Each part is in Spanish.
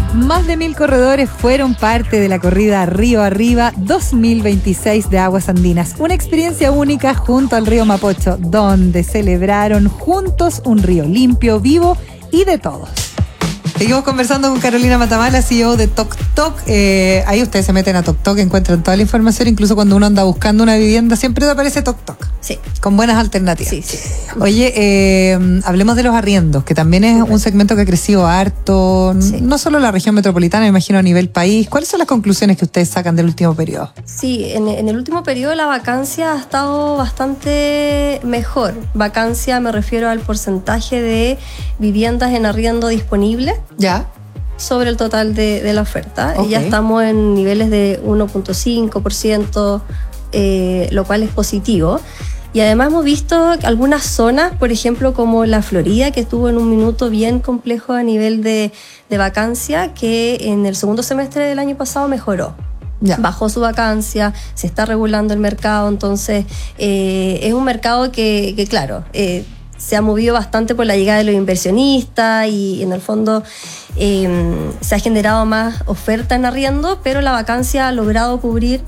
Más de 1000 corredores fueron parte de la corrida Río Arriba 2026 de Aguas Andinas. Una experiencia única junto al río Mapocho, donde celebraron juntos un río limpio, vivo y de todos. Seguimos conversando con Carolina Matamala, CEO de Toc Toc. Ahí ustedes se meten a Toc Toc, encuentran toda la información, incluso cuando uno anda buscando una vivienda, siempre te aparece Toc Toc. Sí. Con buenas alternativas. Sí, sí. Oye, hablemos de los arriendos, que también es un segmento que ha crecido harto, Sí. no solo en la región metropolitana, me imagino a nivel país. ¿Cuáles son las conclusiones que ustedes sacan del último periodo? Sí, en el último periodo la vacancia ha estado bastante mejor. Vacancia me refiero al porcentaje de viviendas en arriendo disponibles ¿Ya? sobre el total de la oferta. Ok. Ya estamos en niveles de 1.5%, lo cual es positivo. Y además hemos visto algunas zonas, por ejemplo, como la Florida, que estuvo en un minuto bien complejo a nivel de vacancia, que en el segundo semestre del año pasado mejoró. Ya. Bajó su vacancia, se está regulando el mercado, entonces es un mercado que claro, se ha movido bastante por la llegada de los inversionistas y en el fondo se ha generado más oferta en arriendo, pero la vacancia ha logrado cubrir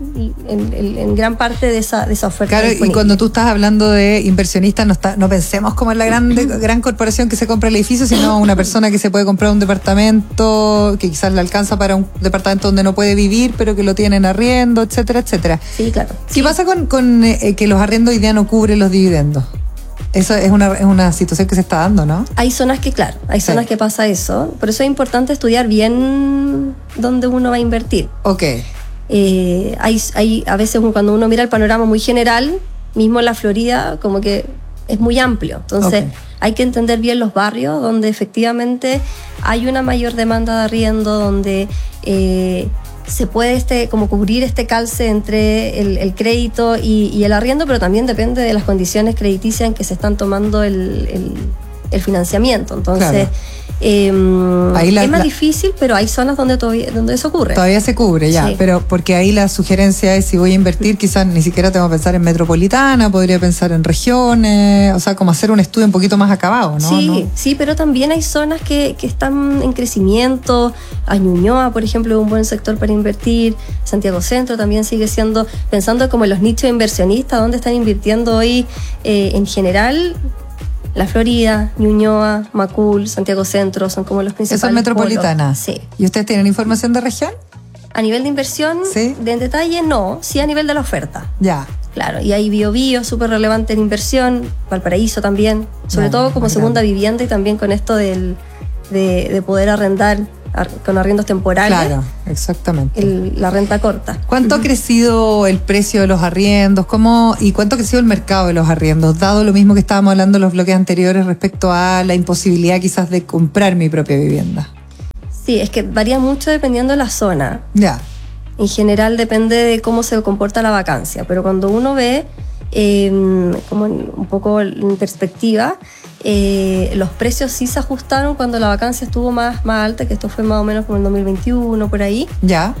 en gran parte de esa oferta. Claro, disponible. y cuando tú estás hablando de inversionistas, no pensemos como en la gran corporación que se compra el edificio, sino una persona que se puede comprar un departamento, que quizás le alcanza para un departamento donde no puede vivir, pero que lo tiene en arriendo, etcétera, etcétera. Sí, claro. ¿Qué pasa con que los arriendos hoy día no cubren los dividendos? Eso es una situación que se está dando, ¿no? Hay zonas que, claro, hay zonas que pasa eso. Por eso es importante estudiar bien dónde uno va a invertir. Ok. Hay a veces cuando uno mira el panorama muy general, mismo en la Florida, como que es muy amplio. Entonces, Ok. hay que entender bien los barrios donde efectivamente hay una mayor demanda de arriendo, donde se puede como cubrir este calce entre el crédito y el arriendo, pero también depende de las condiciones crediticias en que se están tomando el financiamiento. Entonces, Claro. Ahí es más difícil, pero hay zonas donde eso ocurre. Todavía se cubre, ya, Sí. pero porque ahí la sugerencia es, si voy a invertir, quizás ni siquiera tengo que pensar en metropolitana, podría pensar en regiones, o sea, como hacer un estudio un poquito más acabado, ¿no? Sí, ¿No? sí, pero también hay zonas que están en crecimiento. A Ñuñoa, por ejemplo, es un buen sector para invertir. Santiago Centro también sigue siendo, pensando como en los nichos de inversionistas, ¿dónde están invirtiendo hoy en general? La Florida, Ñuñoa, Macul, Santiago Centro son como los principales. Eso es metropolitana. polos. Sí. ¿Y ustedes tienen información de región? A nivel de inversión, Sí. en detalle no, sí a nivel de la oferta. Ya. Claro, y hay Biobío, súper relevante en inversión, Valparaíso también, sobre Ya, todo como más segunda grande. vivienda y también con esto de poder arrendar con arriendos temporales, Claro, exactamente. la renta corta. ¿Cuánto ha crecido el precio de los arriendos? ¿Y cuánto ha crecido el mercado de los arriendos? Dado lo mismo que estábamos hablando en los bloques anteriores respecto a la imposibilidad quizás de comprar mi propia vivienda. Sí, es que varía mucho dependiendo de la zona. Ya. En general depende de cómo se comporta la vacancia, pero cuando uno ve como un poco en perspectiva, los precios sí se ajustaron cuando la vacancia estuvo más alta, que esto fue más o menos como en 2021, por ahí. Ya.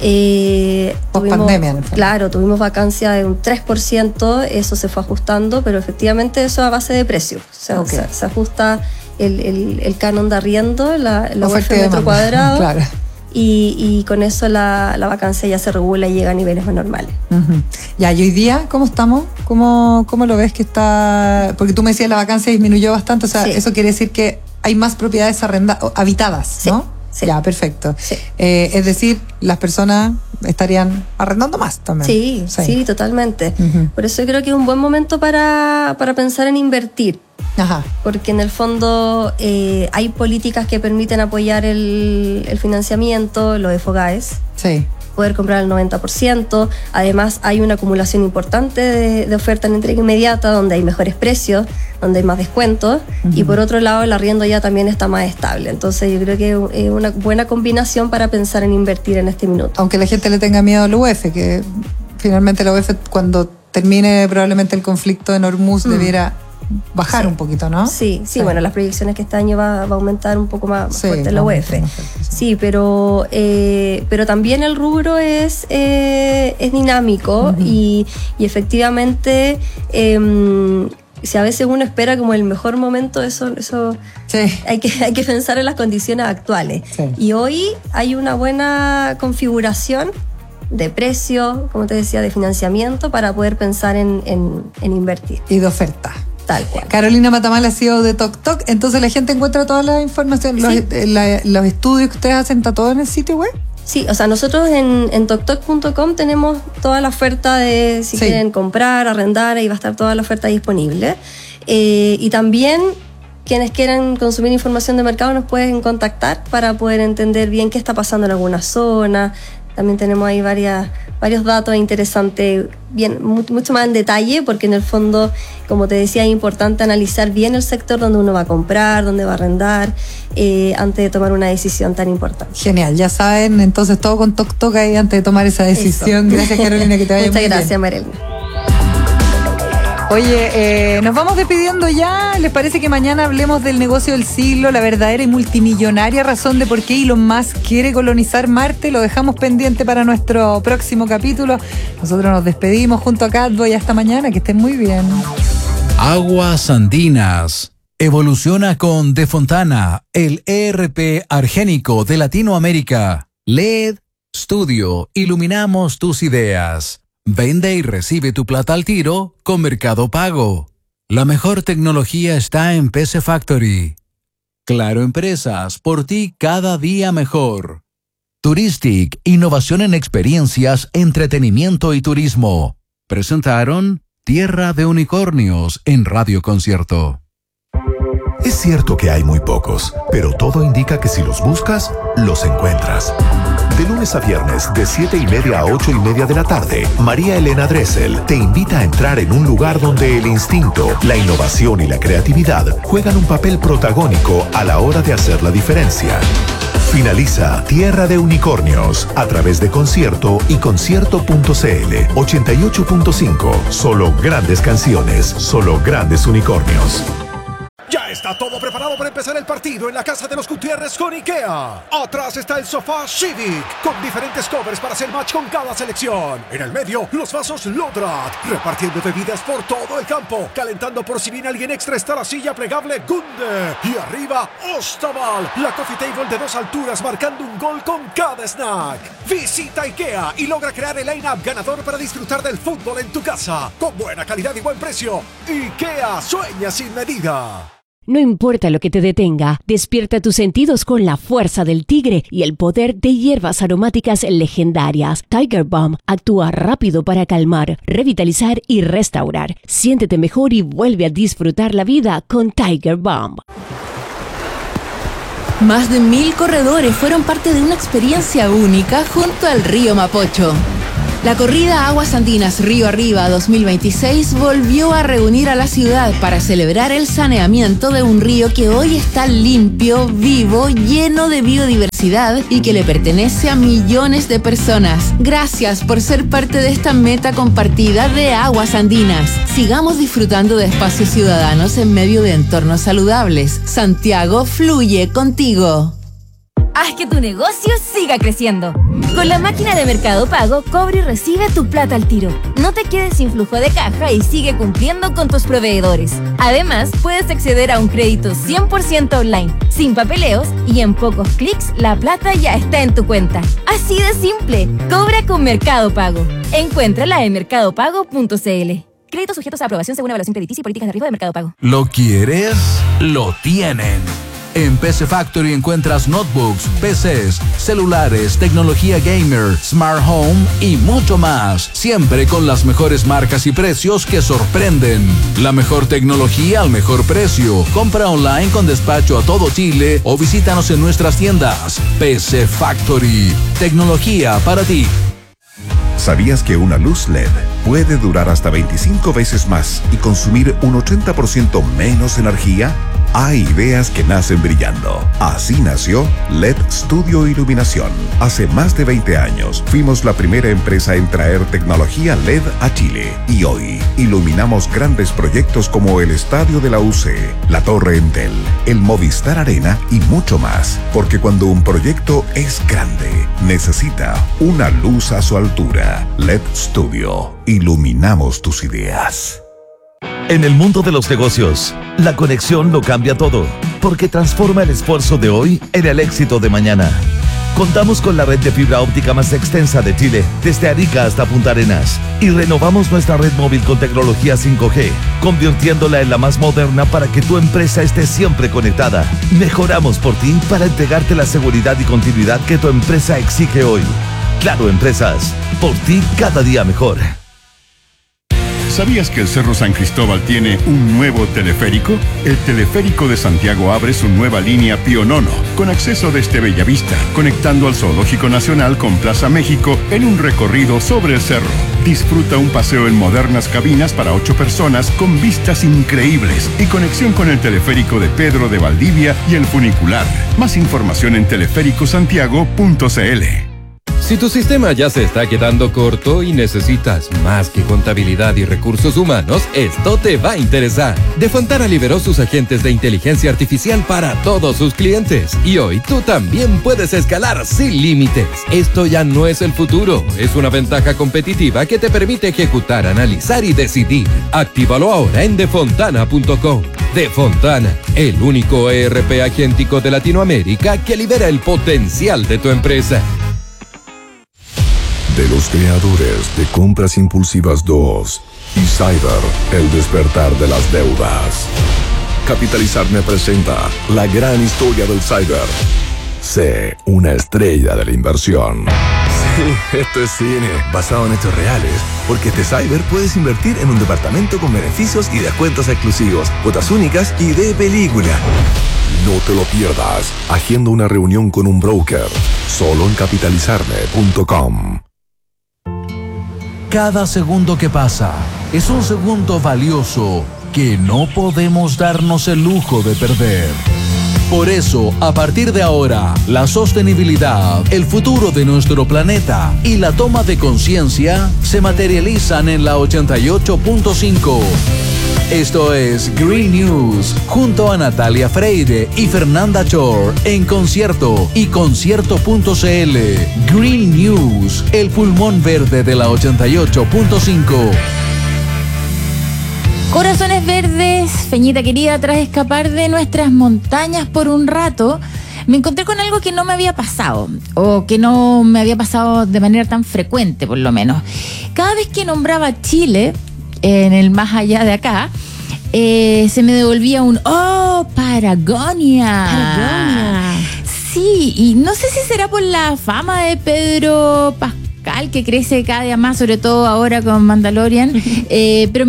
Tuvimos- Post-pandemia, en el fondo. Claro, tuvimos vacancia de un 3%, eso se fue ajustando, pero efectivamente eso a base de precios. O sea, Ok. se ajusta el canon de arriendo, la Oferta UF y metro demanda. cuadrado, Claro. y con eso la vacancia ya se regula y llega a niveles más normales. Ujú. Ya, ¿y hoy día cómo estamos? ¿Cómo lo ves que está? Porque tú me decías la vacancia disminuyó bastante, o sea, Sí. eso quiere decir que hay más propiedades habitadas, Sí, ¿no? sí. Ya, perfecto. Sí. Es decir, las personas estarían arrendando más también. Sí, totalmente. Ujú. Por eso yo creo que es un buen momento para pensar en invertir. Ajá. Porque en el fondo hay políticas que permiten apoyar el financiamiento, lo de FOGAES, Sí. poder comprar al 90%. Además, hay una acumulación importante de oferta en entrega inmediata, donde hay mejores precios, donde hay más descuentos. Y por otro lado, el arriendo ya también está más estable. Entonces, yo creo que es una buena combinación para pensar en invertir en este minuto. Aunque la gente le tenga miedo al UF, que finalmente la UF, cuando termine probablemente el conflicto de Hormuz, debiera bajar Sí. un poquito, ¿no? Sí, bueno, las proyecciones que este año va a aumentar un poco más Sí, fuerte la va a UEF. aumentar más fuerte, sí. Sí, pero también el rubro es dinámico y efectivamente si a veces uno espera como el mejor momento, eso Sí. hay que pensar en las condiciones actuales. Sí. Y hoy hay una buena configuración de precio, como te decía, de financiamiento para poder pensar en invertir. Y de oferta. Tal cual. Carolina Matamala, CEO de TokTok. Entonces la gente encuentra toda la información, Sí. los estudios que ustedes hacen, ¿está todo en el sitio web? Sí, o sea, nosotros en toktok.com tenemos toda la oferta de si Sí. quieren comprar, arrendar, ahí va a estar toda la oferta disponible. Y también quienes quieran consumir información de mercado nos pueden contactar para poder entender bien qué está pasando en alguna zona. También tenemos ahí varios datos interesantes, bien, mucho más en detalle, porque en el fondo, como te decía, es importante analizar bien el sector donde uno va a comprar, donde va a arrendar, antes de tomar una decisión tan importante. Genial, ya saben, entonces todo con TokTok ahí antes de tomar esa decisión. Eso. Gracias, Carolina, que te vaya Muchas muy gracias, bien. Marilyn. Oye, nos vamos despidiendo ya. ¿Les parece que mañana hablemos del negocio del siglo, la verdadera y multimillonaria razón de por qué Elon Musk quiere colonizar Marte? Lo dejamos pendiente para nuestro próximo capítulo. Nosotros nos despedimos junto a Catboy. Hasta mañana, que estén muy bien. Aguas Andinas. Evoluciona con De Fontana, el ERP argénico de Latinoamérica. LED Studio, iluminamos tus ideas. Vende y recibe tu plata al tiro con Mercado Pago. La mejor tecnología está en PC Factory. Claro Empresas, por ti cada día mejor. Touristic, innovación en experiencias, entretenimiento y turismo. Presentaron Tierra de Unicornios en Radio Concierto. Es cierto que hay muy pocos, pero todo indica que si los buscas, los encuentras. De lunes a viernes, de 7:30 a 8:30 de la tarde, María Elena Dressel te invita a entrar en un lugar donde el instinto, la innovación y la creatividad juegan un papel protagónico a la hora de hacer la diferencia. Finaliza Tierra de Unicornios a través de Concierto y concierto.cl 88.5. Solo grandes canciones, solo grandes unicornios. Ya está todo preparado para empezar el partido en la casa de los Gutiérrez con IKEA. Atrás está el sofá Civic, con diferentes covers para hacer match con cada selección. En el medio, los vasos Lodrat, repartiendo bebidas por todo el campo. Calentando por si viene alguien extra está la silla plegable Gunde. Y arriba, Ostaval, la coffee table de 2 alturas marcando un gol con cada snack. Visita IKEA y logra crear el line-up ganador para disfrutar del fútbol en tu casa. Con buena calidad y buen precio. IKEA, sueña sin medida. No importa lo que te detenga, despierta tus sentidos con la fuerza del tigre y el poder de hierbas aromáticas legendarias. Tiger Balm actúa rápido para calmar, revitalizar y restaurar. Siéntete mejor y vuelve a disfrutar la vida con Tiger Balm. Más de 1000 corredores fueron parte de una experiencia única junto al río Mapocho. La corrida Aguas Andinas Río Arriba 2026 volvió a reunir a la ciudad para celebrar el saneamiento de un río que hoy está limpio, vivo, lleno de biodiversidad y que le pertenece a millones de personas. Gracias por ser parte de esta meta compartida de Aguas Andinas. Sigamos disfrutando de espacios ciudadanos en medio de entornos saludables. Santiago fluye contigo. Haz que tu negocio siga creciendo. Con la máquina de Mercado Pago, cobra y recibe tu plata al tiro. No te quedes sin flujo de caja y sigue cumpliendo con tus proveedores. Además, puedes acceder a un crédito 100% online, sin papeleos y en pocos clics la plata ya está en tu cuenta. Así de simple. Cobra con Mercado Pago. Encuéntrala en mercadopago.cl. Créditos sujetos a aprobación según evaluación crediticia y políticas de riesgo de Mercado Pago. ¿Lo quieres? Lo tienen. En PC Factory encuentras notebooks, PCs, celulares, tecnología gamer, smart home y mucho más. Siempre con las mejores marcas y precios que sorprenden. La mejor tecnología al mejor precio. Compra online con despacho a todo Chile o visítanos en nuestras tiendas. PC Factory. Tecnología para ti. ¿Sabías que una luz LED puede durar hasta 25 veces más y consumir un 80% menos energía? Hay ideas que nacen brillando. Así nació LED Studio Iluminación. Hace más de 20 años fuimos la primera empresa en traer tecnología LED a Chile. Y hoy iluminamos grandes proyectos como el Estadio de la UC, la Torre Entel, el Movistar Arena y mucho más. Porque cuando un proyecto es grande, necesita una luz a su altura. LED Studio. Iluminamos tus ideas. En el mundo de los negocios, la conexión lo cambia todo, porque transforma el esfuerzo de hoy en el éxito de mañana. Contamos con la red de fibra óptica más extensa de Chile, desde Arica hasta Punta Arenas, y renovamos nuestra red móvil con tecnología 5G, convirtiéndola en la más moderna para que tu empresa esté siempre conectada. Mejoramos por ti para entregarte la seguridad y continuidad que tu empresa exige hoy. Claro Empresas, por ti cada día mejor. ¿Sabías que el Cerro San Cristóbal tiene un nuevo teleférico? El Teleférico de Santiago abre su nueva línea Pionono, con acceso desde Bellavista, conectando al Zoológico Nacional con Plaza México en un recorrido sobre el cerro. Disfruta un paseo en modernas cabinas para 8 personas con vistas increíbles y conexión con el teleférico de Pedro de Valdivia y el funicular. Más información en teleféricosantiago.cl. Si tu sistema ya se está quedando corto y necesitas más que contabilidad y recursos humanos, esto te va a interesar. Defontana liberó sus agentes de inteligencia artificial para todos sus clientes y hoy tú también puedes escalar sin límites. Esto ya no es el futuro, es una ventaja competitiva que te permite ejecutar, analizar y decidir. Actívalo ahora en defontana.com. Defontana, el único ERP agéntico de Latinoamérica que libera el potencial de tu empresa. De los creadores de Compras Impulsivas 2 y Cyber, el despertar de las deudas. Capitalizar me presenta la gran historia del Cyber. Sé una estrella de la inversión. Sí, esto es cine, basado en hechos reales. Porque este Cyber puedes invertir en un departamento con beneficios y descuentos exclusivos, cuotas únicas y de película. No te lo pierdas. Agenda una reunión con un broker. Solo en capitalizarme.com. Cada segundo que pasa es un segundo valioso que no podemos darnos el lujo de perder. Por eso, a partir de ahora, la sostenibilidad, el futuro de nuestro planeta y la toma de conciencia se materializan en la 88.5. Esto es Green News, junto a Natalia Freire y Fernanda Chor, en concierto y concierto.cl. Green News, el pulmón verde de la 88.5. Corazones verdes, Feñita querida, tras escapar de nuestras montañas por un rato, me encontré con algo que no me había pasado, o que no me había pasado de manera tan frecuente, por lo menos. Cada vez que nombraba Chile, en el más allá de acá, se me devolvía un ¡oh, Patagonia! Patagonia. Sí, y no sé si será por la fama de Pedro Pascal, que crece cada día más, sobre todo ahora con Mandalorian, pero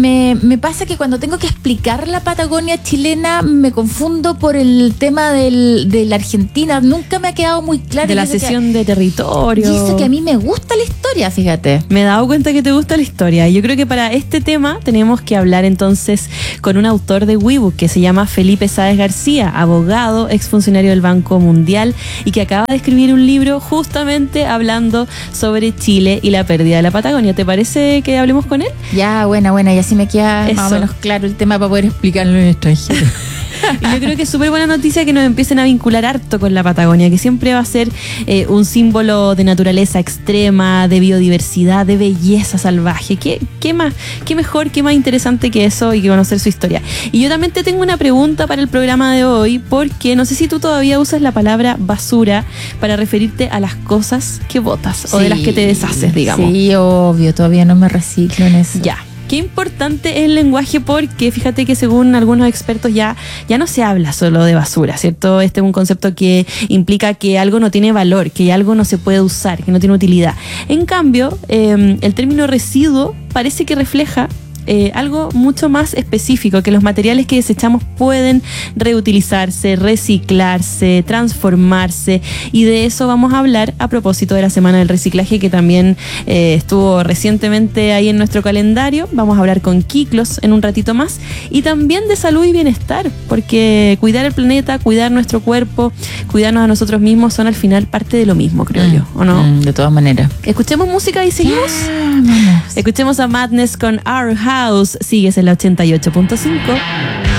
me pasa que cuando tengo que explicar la Patagonia chilena me confundo por el tema de la Argentina. Nunca me ha quedado muy claro. De la cesión de territorio. Y eso que a mí me gusta la historia, fíjate. Me he dado cuenta que te gusta la historia. Yo creo que para este tema tenemos que hablar entonces con un autor de WeBook que se llama Felipe Sáez García, abogado, exfuncionario del Banco Mundial y que acaba de escribir un libro justamente hablando sobre Chile y la pérdida de la Patagonia. ¿Te parece que hablemos con él? Ya, buena, y así me queda más o menos claro el tema para poder explicarlo en extranjero. Y yo creo que es súper buena noticia que nos empiecen a vincular harto con la Patagonia, que siempre va a ser un símbolo de naturaleza extrema, de biodiversidad, de belleza salvaje. ¿Qué más? ¿Qué mejor, qué más interesante que eso y que conocer su historia? Y yo también te tengo una pregunta para el programa de hoy, porque no sé si tú todavía usas la palabra basura para referirte a las cosas que botas o de las que te deshaces, digamos. Sí, obvio, todavía no me reciclo en eso. Ya. Qué importante es el lenguaje, porque fíjate que según algunos expertos ya no se habla solo de basura, ¿cierto? Este es un concepto que implica que algo no tiene valor, que algo no se puede usar, que no tiene utilidad. En cambio, el término residuo parece que refleja algo mucho más específico, que los materiales que desechamos pueden reutilizarse, reciclarse, transformarse, y de eso vamos a hablar a propósito de la Semana del Reciclaje, que también estuvo recientemente ahí en nuestro calendario. Vamos a hablar con Kiklos en un ratito más, y también de salud y bienestar, porque cuidar el planeta, cuidar nuestro cuerpo, cuidarnos a nosotros mismos son al final parte de lo mismo, creo yo, ¿o no? De todas maneras. Escuchemos música y seguimos. Vamos. Escuchemos a Madness con Our House. Sigues en la 88.5.